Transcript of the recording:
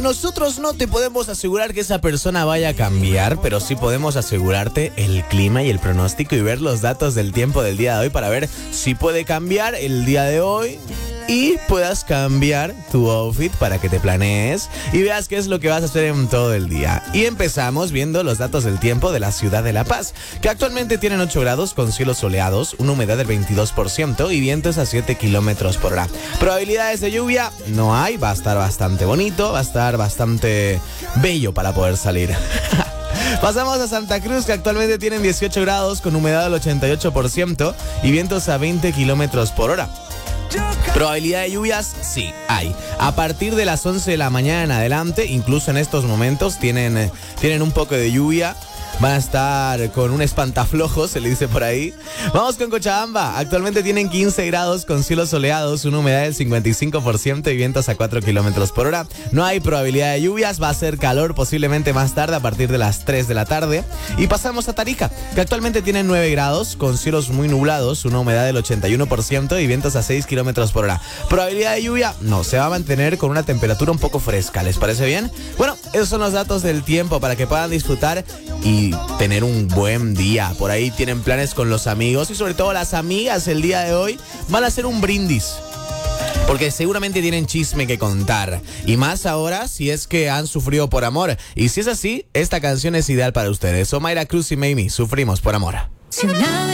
Nosotros no te podemos asegurar que esa persona vaya a cambiar, pero sí podemos asegurarte el clima y el pronóstico y ver los datos del tiempo del día de hoy para ver si puede cambiar el día de hoy y puedas cambiar tu outfit para que te planees y veas qué es lo que vas a hacer en todo el día. Y empezamos viendo los datos del tiempo de la ciudad de La Paz, que actualmente tienen 8 grados con cielos soleados, una humedad del 22% y vientos a 7 kilómetros por hora. Probabilidades de lluvia no hay, va a estar bastante bonito, va a estar bastante bello para poder salir. Pasamos a Santa Cruz, que actualmente tienen 18 grados con humedad del 88% y vientos a 20 kilómetros por hora. Probabilidad de lluvias, sí, hay. A partir de las 11 de la mañana en adelante, incluso en estos momentos, tienen un poco de lluvia. Van a estar con un espantaflojos, se le dice por ahí. Vamos con Cochabamba. Actualmente tienen 15 grados con cielos soleados, una humedad del 55% y vientos a 4 kilómetros por hora. No hay probabilidad de lluvias, va a ser calor posiblemente más tarde a partir de las 3 de la tarde. Y pasamos a Tarija, que actualmente tienen 9 grados con cielos muy nublados, una humedad del 81% y vientos a 6 kilómetros por hora. Probabilidad de lluvia, no, se va a mantener con una temperatura un poco fresca. ¿Les parece bien? Bueno, esos son los datos del tiempo para que puedan disfrutar y tener un buen día. Por ahí tienen planes con los amigos y sobre todo las amigas el día de hoy van a hacer un brindis, porque seguramente tienen chisme que contar. Y más ahora si es que han sufrido por amor. Y si es así, esta canción es ideal para ustedes. Omaira Cruz y Mamie, Sufrimos por Amor.